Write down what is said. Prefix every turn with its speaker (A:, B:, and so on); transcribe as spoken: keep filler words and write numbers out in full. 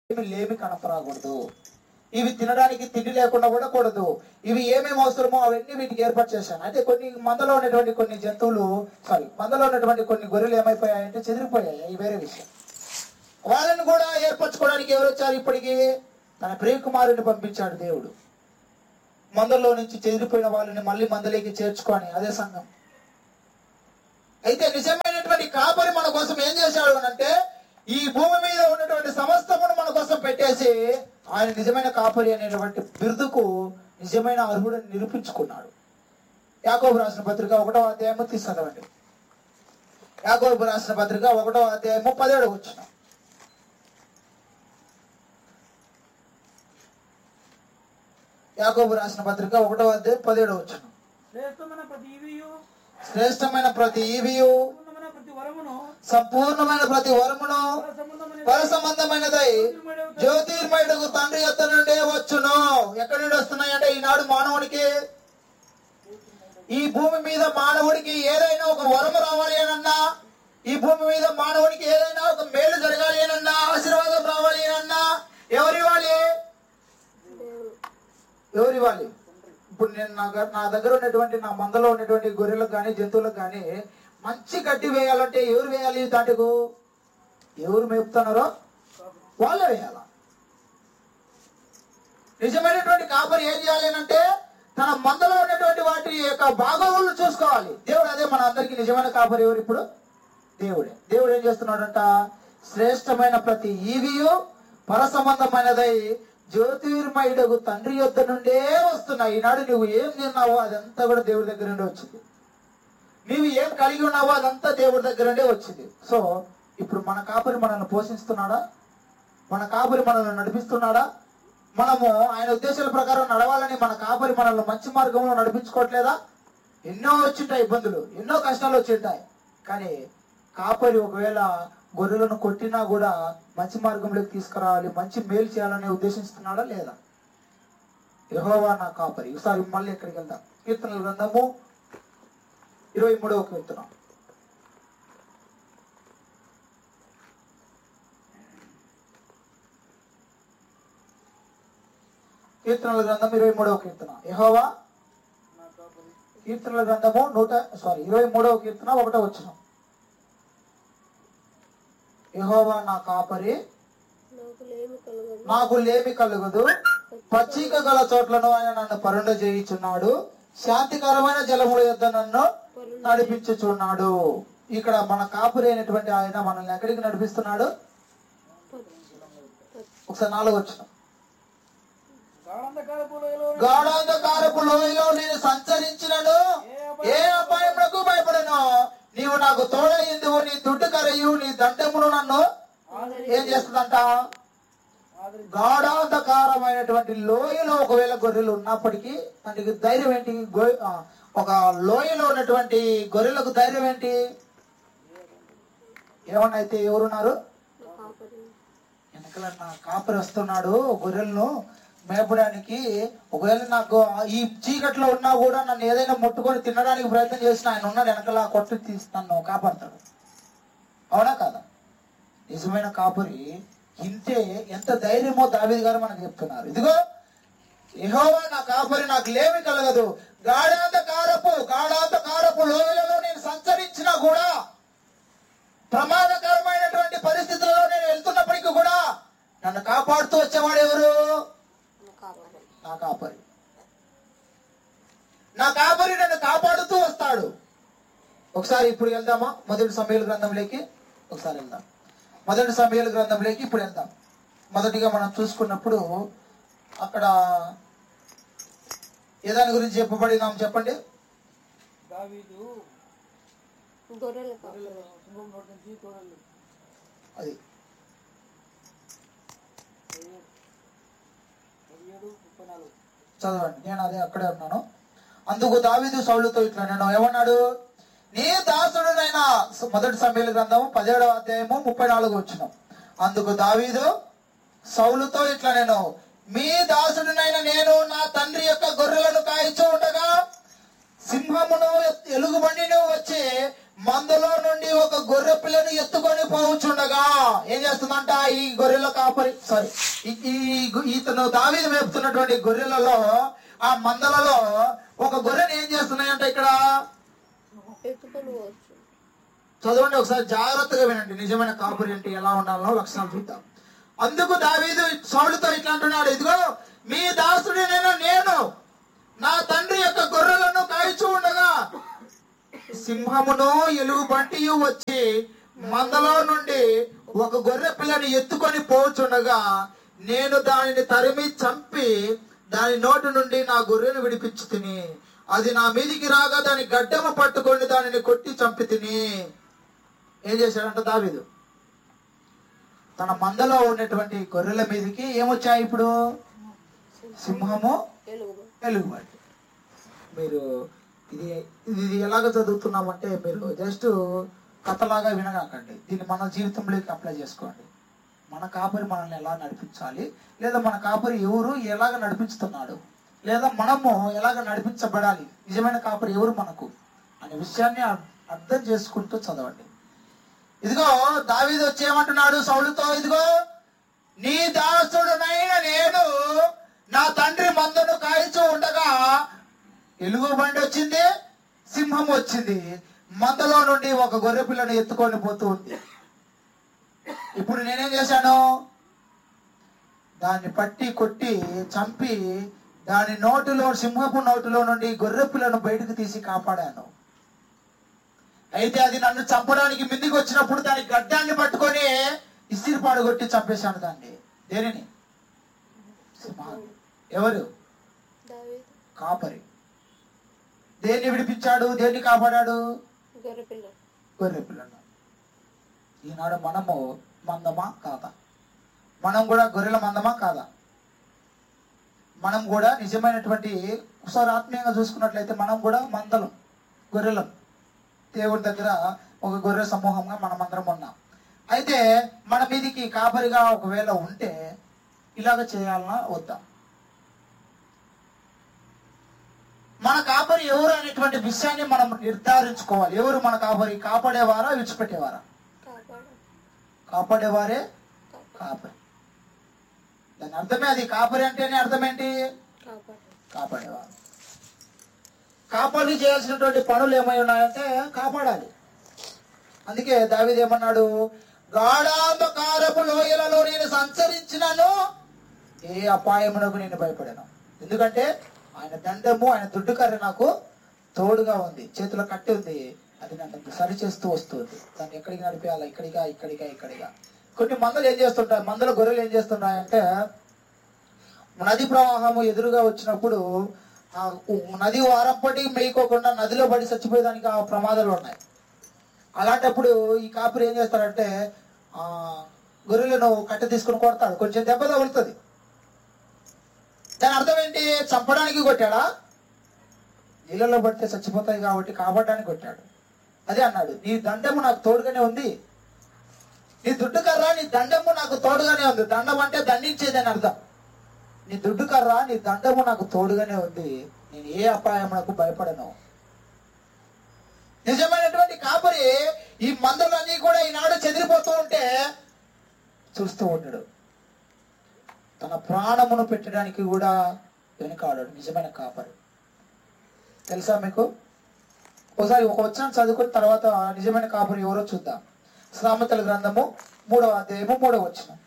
A: లేమి కనపరాకూడదు. ఇవి తినడానికి తిండి లేకుండా కూడా కూడదు. ఇవి ఏమేమి అవసరమో అవన్నీ వీటికి ఏర్పాటు చేశాను. అయితే కొన్ని మందలో ఉన్నటువంటి కొన్ని జంతువులు సారీ మందలో ఉన్నటువంటి కొన్ని గొర్రెలు ఏమైపోయాయంటే చెదిరిపోయాయి. ఈ వేరే విషయం. వాళ్ళని కూడా ఏర్పరచుకోవడానికి ఎవరు వచ్చారు? ఇప్పటికీ తన ప్రియకుమారుని పంపించాడు దేవుడు. మందలో నుంచి చెదిరిపోయిన వాళ్ళని మళ్ళీ మందలోకి చేర్చుకొని, అదే సంఘం. అయితే నిజమైనటువంటి కాపరి మన కోసం ఏం చేశాడు అంటే, ఈ భూమి మీద ఉన్నటువంటి సమస్తమును మన కోసం పెట్టేసి ఆయన నిజమైన కాపరి అనేటువంటి బిరుదుకు నిజమైన అర్హుడని నిరూపించుకున్నాడు. యాకోబు రాసిన పత్రిక ఒకటో అధ్యాయము తీసుకురండి. యాకోబు రాసిన పత్రిక ఒకటో అధ్యాయము పదిహేడు వచ్చిన యాకోబు రాసిన పత్రిక ఒకటో అధ్యాయం పదిహేడు వచ్చిన శ్రేష్టమైన ప్రతి ఈవియు సంపూర్ణమైన ప్రతి వరమును పర సంబంధమైనదై జ్యోతిర్మయుడు తండ్రి యొద్ద నుండే వచ్చును. ఎక్కడి నుండి వస్తున్నాయంటే ఈనాడు మానవుడికి, ఈ భూమి మీద మానవుడికి ఏదైనా ఒక వరము రావాలి అనన్నా, ఈ భూమి మీద మానవుడికి ఏదైనా ఒక మేలు జరగాలి అనన్నా, ఆశీర్వాదం రావాలి అనన్నా ఎవరివ్వాలి? ఎవరివ్వాలి? ఇప్పుడు నేను నా నా దగ్గర ఉన్నటువంటి నా మందలో ఉన్నటువంటి గొర్రెలకు కానీ జంతువులకు కానీ మంచి గడ్డి వేయాలంటే ఎవరు వేయాలి? దాటుకు ఎవరు మేపుతున్నారో వాళ్ళే వేయాల. నిజమైనటువంటి కాపరి ఏం చేయాలి అంటే తన మందలో ఉన్నటువంటి వాటి యొక్క బాగోగులు చూసుకోవాలి. దేవుడు అదే మన అందరికి నిజమైన కాపరి ఎవరు? ఇప్పుడు దేవుడే. దేవుడు ఏం చేస్తున్నాడంట? శ్రేష్టమైన ప్రతి ఈవియు పర సంబంధమైనదై జ్యోతిర్మయుడు తండ్రి యొద్ద నుండే వస్తున్నాయి. ఈనాడు నువ్వు ఏం తిన్నావో అదంతా కూడా దేవుడి దగ్గర నుండి వచ్చింది. నీవు ఏం కలిగి ఉన్నావో అదంతా దేవుడి దగ్గర నుండే వచ్చింది. సో ఇప్పుడు మన కాపరి మనల్ని పోషిస్తున్నాడా? మన కాపరి మనల్ని నడిపిస్తున్నాడా? మనము ఆయన ఉద్దేశాల ప్రకారం నడవాలని మన కాపరి మనల్ని మంచి మార్గంలో నడిపించుకోవట్లేదా? ఎన్నో వచ్చింటాయి ఇబ్బందులు, ఎన్నో కష్టాలు వచ్చింటాయి. కానీ కాపరి ఒకవేళ గొర్రెలను కొట్టినా కూడా మంచి మార్గంలోకి తీసుకురావాలి, మంచి మేలు చేయాలని ఉద్దేశిస్తున్నాడా లేదా? యెహోవా నా కాపరి. ఒకసారి మళ్ళీ ఎక్కడికి వెళ్దాం. కీర్తనల గ్రంథము ఇరవై మూడవ కీర్తన. కీర్తనల గ్రంథం ఇరవై మూడవ కీర్తన. యెహోవా కీర్తనల గ్రంథము నూట సారీ ఇరవై మూడవ కీర్తన ఒకటో వచనం. యెహోవా నా కాపరి, నాకు లేమి కలుగదు. పచ్చిక గల చోట్లను ఆయన నన్ను పరుండ చేయుచున్నాడు. శాంతికరమైన జలముల యొద్ద నన్ను నడిపించుచున్నాడు. ఇక్కడ మన కాపురి అయినటువంటి ఆయన మనల్ని ఎక్కడికి నడిపిస్తున్నాడు? ఒకసారి నాలుగు వచ్చిన గాఢాంధకారపు లోయలో నేను సంచరించినను ఏ అపాయములకు భయపడను. నీవు నాకు తోడయిందువు, నీ దుడ్డు కరయు నీ దండమును నన్ను ఏం చేస్తుందంట? గాఢాంధకారమైనటువంటి లోయలో ఒకవేళ గొర్రెలు ఉన్నప్పటికీ దానికి ధైర్యం ఏంటి? ఒక లోయలో ఉన్నటువంటి గొర్రెలకు ధైర్యం ఏంటి? ఏమన్నా అయితే ఎవరున్నారు? వెనకల నా కాపరి వస్తున్నాడు గొర్రెలను మేపడానికి. ఒకవేళ నాకు ఈ చీకట్లో ఉన్నా కూడా నన్ను ఏదైనా ముట్టుకొని తినడానికి ప్రయత్నం చేసిన ఆయన ఉన్నాడు వెనకల, కొట్టు తీసి నన్ను కాపాడతాడు. అవునా కదా? నిజమైన కాపరి ఇంతే. ఎంత ధైర్యమో దావీదు గారు మనకు చెప్తున్నారు. ఇదిగో యెహోవా నా కాపరి, నాకు లేమి కలగదు. గాఢాంధకారపు గాఢాంధకారపు లోయలలో నేను సంచరించినా కూడా, ప్రమాదకరమైనటువంటి పరిస్థితులలో నేను వెళ్తున్నప్పటికీ కూడా నన్ను కాపాడుతూ వచ్చేవాడు ఎవరు? నా కాపరి. నా కాపరి నన్ను కాపాడుతూ వస్తాడు. ఒకసారి ఇప్పుడు వెళ్దామా మొదటి సమూయేలు గ్రంథంలోకి? ఒకసారి వెళ్దాం మొదటి సమూయేలు గ్రంథంలోకి ఇప్పుడు వెళ్దాం. మొదటిగా మనం చూసుకున్నప్పుడు అక్కడ ఏ దాని గురించి చెప్పబడినాం చెప్పండి? అది చదవండి, నేను అదే అక్కడే ఉన్నాను. అందుకు దావీదు సౌలుతో ఇట్లా నేను ఏమన్నాడు? నీ దాసుడునైనా, మొదటి సమూయేలు గ్రంథము పదిహేడవ అధ్యాయము ముప్పై నాలుగు వచ్చిన. అందుకు దావీదు సౌలుతో ఇట్లా నేను, మీ దాసుడినైన నేను నా తండ్రి యొక్క గొర్రెలను కాయిచూ ఉండగా సింహమును ఎలుగుబండిని వచ్చి మందలో నుండి ఒక గొర్రె పిల్లను ఎత్తుకొని పోవచ్చుండగా ఏం చేస్తుందంట ఈ గొర్రెల కాపరి సారీ ఈ ఇతను దావీదు మేపుతున్నటువంటి గొర్రెలలో ఆ మందలలో ఒక గొర్రెని ఏం చేస్తున్నాయంట ఇక్కడ చదవండి ఒకసారి జాగ్రత్తగా వినండి. నిజమైన కాపరి అంటే ఎలా ఉండాలో లక్షణాలు చూద్దాం. అందుకు దావీదు సౌలుతో ఇట్లా అంటున్నాడు, ఇదిగో మీ దాసుడినైనా నేను నా తండ్రి యొక్క గొర్రెలను కాయచూ ఉండగా సింహమును ఎలుగు బంటియు వచ్చి మందలో నుండి ఒక గొర్రె పిల్లని ఎత్తుకొని పోచుండగా నేను దానిని తరిమి చంపి దాని నోటి నుండి నా గొర్రెను విడిపించి తిని అది నా మీదికి రాగా దాని గడ్డము పట్టుకొని దానిని కొట్టి చంపి తిని. ఏం చేశాడంట దావీదు? తన మందలో ఉన్నటువంటి గొర్రెల మీదకి ఏమొచ్చాయి ఇప్పుడు? సింహము, ఎలుగుబంటి. మీరు ఇది ఇది ఎలాగ చదువుతున్నామంటే మీరు జస్ట్ కథలాగా వినగాకండి, దీన్ని మన జీవితంలోకి అప్లై చేసుకోండి. మన కాపరి మనల్ని ఎలా నడిపించాలి, లేదా మన కాపరి ఎవరు ఎలాగ నడిపిస్తున్నాడు, లేదా మనము ఎలాగ నడిపించబడాలి, నిజమైన కాపరి ఎవరు మనకు అనే విషయాన్ని అర్థం చేసుకుంటూ చదవండి. ఇదిగో దావీదు వచ్చి ఏమంటున్నాడు సౌలుతో, ఇదిగో నీ దాసుడునైన నేను నా తండ్రి మందను కాయచూ ఉండగా ఎలుగు బండి వచ్చింది, సింహం వచ్చింది, మందలో నుండి ఒక గొర్రె పిల్లను ఎత్తుకొని పోతూ ఉంది. ఇప్పుడు నేనేం చేశాను? దాన్ని పట్టి కొట్టి చంపి దాని నోటిలో సింహపు నోటిలో నుండి గొర్రె పిల్లను బయటకు తీసి కాపాడాను. అయితే అది నన్ను చంపడానికి మిందికి వచ్చినప్పుడు దాని గడ్డాన్ని పట్టుకొని ఇసిరి పాడుగొట్టి చంపేశాను దాన్ని. దేనిని? సింహాన్ని. ఎవరు? కాపరి. దేన్ని విడిపించాడు? దేన్ని కాపాడాడు? గొర్రె పిల్లను. ఈనాడు మనము మందమా కాదా? మనం కూడా గొర్రెల మందమా కాదా? మనం కూడా నిజమైనటువంటి ఒకసారి ఆత్మీయంగా చూసుకున్నట్లయితే మనం కూడా మందలం, గొర్రెలం. దేవుడి దగ్గర ఒక గొర్రె సమూహంగా మనం అందరం ఉన్నాం. అయితే మన మీదికి కాపరిగా ఒకవేళ ఉంటే ఇలాగ చేయాలన్నా వద్దా? మన కాపరి ఎవరు అనేటువంటి విషయాన్ని మనం నిర్ధారించుకోవాలి. ఎవరు మన కాపరి? కాపాడేవారా, విడిచిపెట్టేవారా? కాపాడేవారే కాపరి. దాని అర్థమే అది. కాపరి అంటేనే అర్థం ఏంటి? కాపాడేవారు. కాపాడి చేయాల్సినటువంటి పనులు ఏమై ఉన్నాయంటే కాపాడాలి. అందుకే దావీదు ఏమన్నాడు? గాఢాంధకారపు లోయలలో నేను సంచరించినను ఏ అపాయమునకు నేను భయపడాను. ఎందుకంటే ఆయన దండము, ఆయన దుడ్డుకర్ర నాకు తోడుగా ఉంది, చేతిలో కట్టి ఉంది, అది నన్ను సరి చేస్తూ వస్తుంది. దాన్ని ఎక్కడికి నడిపేయాలి? ఇక్కడిగా ఇక్కడిగా ఇక్కడిగా. కొన్ని మందలు ఏం చేస్తుంటాయి, మందల గొర్రెలు ఏం చేస్తున్నాయంటే నది ప్రవాహము ఎదురుగా వచ్చినప్పుడు ఆ నది వారంపటికి మేయకోకుండా నదిలో పడి చచ్చిపోయేదానికి ఆ ప్రమాదాలు ఉన్నాయి. అలాంటప్పుడు ఈ కాపరి ఏం చేస్తాడంటే ఆ గొర్రెలను కట్టె తీసుకుని కొడతాడు, కొంచెం దెబ్బ తగులుతుంది. దాని అర్థం ఏంటి? చంపడానికి కొట్టాడా? నీళ్ళలో పడితే చచ్చిపోతాయి కాబట్టి కాపాడడానికి కొట్టాడు. అదే అన్నాడు, నీ దండము నాకు తోడుగానే ఉంది, నీ దుడ్డు కర్ర నీ దండము నాకు తోడుగానే ఉంది. దండం అంటే దండించేదని అర్థం. నీ దుడ్డు కర్ర నీ దండము నాకు తోడుగానే ఉంది, నేను ఏ అపాయమునకు భయపడను. నిజమైనటువంటి కాపరి ఈ మందలన్నీ కూడా ఈనాడు చెదిరిపోతూ ఉంటే చూస్తూ ఉంటాడు. తన ప్రాణమును పెట్టడానికి కూడా వెనుకాడాడు నిజమైన కాపరి. తెలుసా మీకు? ఒకసారి ఒక వచనం చదువుకున్న తర్వాత నిజమైన కాపరి ఎవరో చూద్దాం. సామెతల గ్రంథము మూడవ అధ్యాయము మూడవ వచనం.